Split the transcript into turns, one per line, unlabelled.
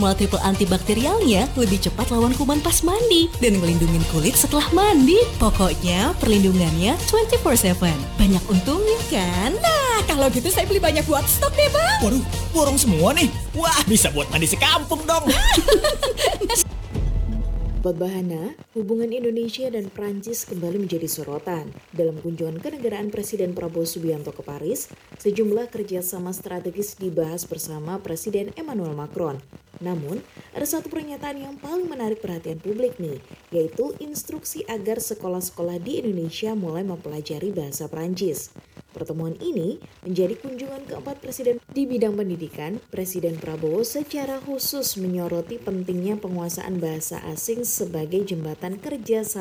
multiple antibakterialnya lebih cepat lawan kuman pas mandi dan ngelindungin kulit setelah mandi. Pokoknya perlindungannya 24/7. Banyak untungnya kan?
Nah, kalau gitu saya beli banyak buat stok deh, Bang.
Waduh, borong semua nih. Wah, bisa buat mandi sekampung dong.
Sobat Bahana, hubungan Indonesia dan Prancis kembali menjadi sorotan. Dalam kunjungan kenegaraan Presiden Prabowo Subianto ke Paris, sejumlah kerjasama strategis dibahas bersama Presiden Emmanuel Macron. Namun, ada satu pernyataan yang paling menarik perhatian publik nih, yaitu instruksi agar sekolah-sekolah di Indonesia mulai mempelajari bahasa Prancis. Pertemuan ini menjadi kunjungan keempat Presiden di bidang pendidikan. Presiden Prabowo secara khusus menyoroti pentingnya penguasaan bahasa asing sebagai jembatan kerjasama